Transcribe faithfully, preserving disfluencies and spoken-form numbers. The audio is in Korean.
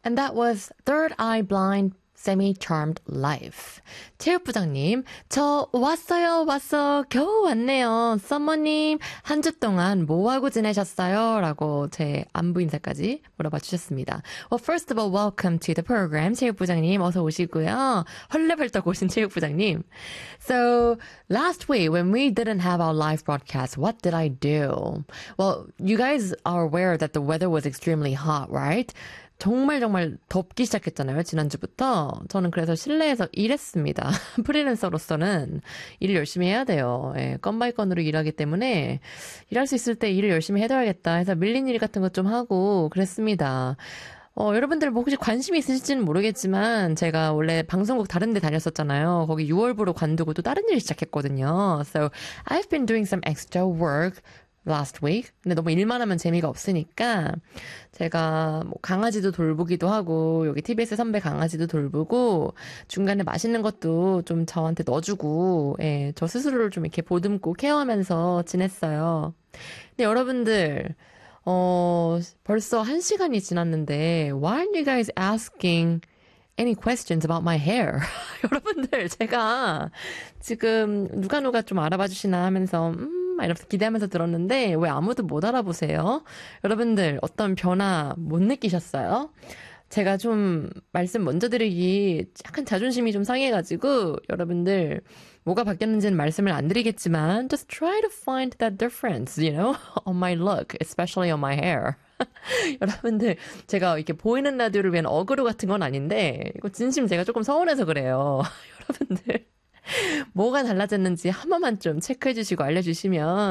And that was Third Eye Blind Semi-Charmed Life. 체육부장님, 저 왔어요, 왔어, 겨우 왔네요. 썸머님, 한 주 동안 뭐하고 지내셨어요? 라고 제 안부 인사까지 물어봐 주셨습니다. Well, first of all, welcome to the program. 체육부장님, 어서 오시고요. 헐레벌떡 오신 체육부장님. So, last week, when we didn't have our live broadcast, what did I do? Well, you guys are aware that the weather was extremely hot, right? 정말 정말 덥기 시작했잖아요. 지난주부터. 저는 그래서 실내에서 일했습니다. 프리랜서로서는 일을 열심히 해야 돼요. 예, 건 바이 건으로 일하기 때문에 일할 수 있을 때 일을 열심히 해둬야겠다 해서 밀린 일 같은 것 좀 하고 그랬습니다. 어, 여러분들 뭐 혹시 관심이 있으실지는 모르겠지만 제가 원래 방송국 다른 데 다녔었잖아요. 거기 유월부로 관두고 또 다른 일 시작했거든요. So I've been doing some extra work last week. 근데 너무 일만 하면 재미가 없으니까 제가 뭐 강아지도 돌보기도 하고 여기 티비에스 선배 강아지도 돌보고 중간에 맛있는 것도 좀 저한테 넣어주고 예, 저 스스로를 좀 이렇게 보듬고 케어하면서 지냈어요. 근데 여러분들 어 벌써 한 시간이 지났는데 Why aren't you guys asking any questions about my hair? 여러분들 제가 지금 누가 누가 좀 알아봐 주시나 하면서 음 이러면서 기대하면서 들었는데 왜 아무도 못 알아보세요? 여러분들 어떤 변화 못 느끼셨어요? 제가 좀 말씀 먼저 드리기 약간 자존심이 좀 상해가지고 여러분들 뭐가 바뀌었는지는 말씀을 안 드리겠지만 just try to find that difference, you know, on my look, especially on my hair. 여러분들 제가 이렇게 보이는 라디오를 위한 어그로 같은 건 아닌데 이거 진심 제가 조금 서운해서 그래요. 여러분들 뭐가 달라졌는지 한 번만 좀 체크해 주시고 알려주시면